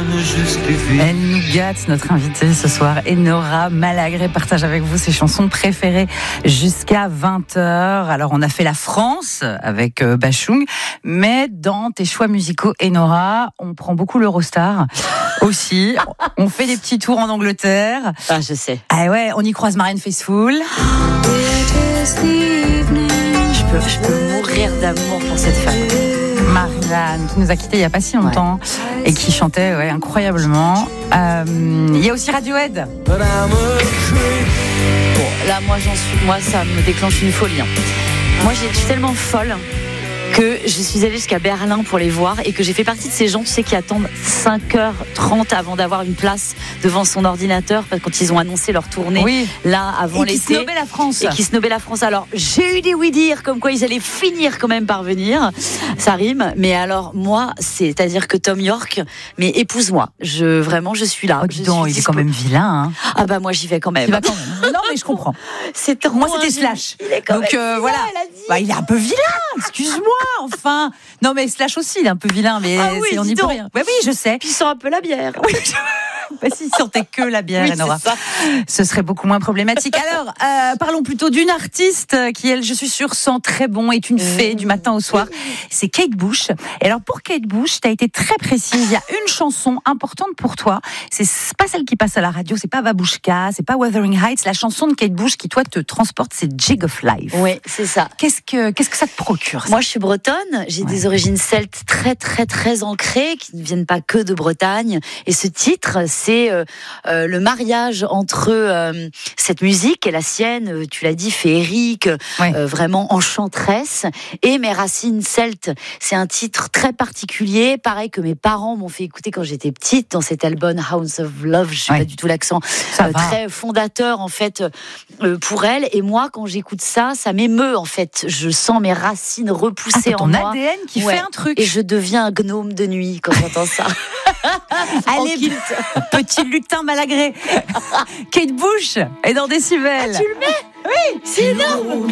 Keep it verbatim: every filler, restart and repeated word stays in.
donne justifie. Elle nous gâte, notre invitée ce soir. Enora Malagré partage avec vous ses chansons préférées jusqu'à vingt heures. Alors, on a fait la France avec euh, Bachung, mais dans tes choix musicaux, Enora, on prend beaucoup l'Eurostar aussi. On fait des petits tours en Angleterre. Ah, je sais. Ah ouais, on y croise Marianne Faithfull. Je peux, je peux mourir d'amour pour cette femme. Marianne, qui nous a quittés il n'y a pas si longtemps, ouais. Et qui chantait ouais, incroyablement. Euh, il y a aussi Radiohead. Bon, là, moi, j'en suis, moi, ça me déclenche une folie. Hein. Moi, je suis tellement folle que je suis allée jusqu'à Berlin pour les voir et que j'ai fait partie de ces gens, tu sais, qui attendent cinq heures trente avant d'avoir une place devant son ordinateur quand ils ont annoncé leur tournée, oui. là, avant et l'été. Et qui snobaient la France. Et qui snobaient la France. Alors, j'ai eu des oui-dire comme quoi ils allaient finir quand même par venir. Ça rime. Mais alors, moi, c'est-à-dire que Tom York, mais épouse-moi. Je, vraiment, je suis là. Oh, dis donc, il est quand même vilain, hein. Ah bah, moi, j'y vais quand même. Tu vas quand même. Non, mais je comprends. C'est trop moi, c'était Slash. Il est quand Donc, même euh, vilain, voilà. Bah, il est un peu vilain. Excuse-moi. Enfin, non mais Slash aussi, il est un peu vilain, mais ah oui, c'est, on n'y peut rien. Ouais, oui, je sais. Puis il sent un peu la bière. Oui. Bah, s'il sentait que la bière, oui, Enora, ce serait beaucoup moins problématique. Alors, euh, parlons plutôt d'une artiste qui, elle, je suis sûre, sent très bon, est une fée du matin au soir. C'est Kate Bush. Et alors, pour Kate Bush, tu as été très précise. Il y a une chanson importante pour toi. C'est pas celle qui passe à la radio, c'est pas Babushka, c'est pas Wuthering Heights. La chanson de Kate Bush qui, toi, te transporte, c'est Jig of Life. Oui, c'est ça. Qu'est-ce que, qu'est-ce que ça te procure, ça ? Moi, je suis bretonne. J'ai ouais. des origines celtes très, très, très ancrées qui ne viennent pas que de Bretagne. Et ce titre, c'est euh, euh, le mariage entre euh, cette musique et la sienne, euh, tu l'as dit, féerique, ouais. euh, vraiment enchanteresse, et mes racines celtes. C'est un titre très particulier, pareil que mes parents m'ont fait écouter quand j'étais petite, dans cet album Hounds of Love, je sais ouais. pas du tout l'accent, euh, très fondateur en fait euh, pour elle. Et moi, quand j'écoute ça, ça m'émeut en fait. Je sens mes racines repousser ah, en moi. Ton A D N qui ouais. fait un truc. Et je deviens un gnome de nuit quand j'entends ça. Allez, petit lutin malagré. Kate Bush est dans Décibel. Ah, tu le mets ? Oui, c'est énorme.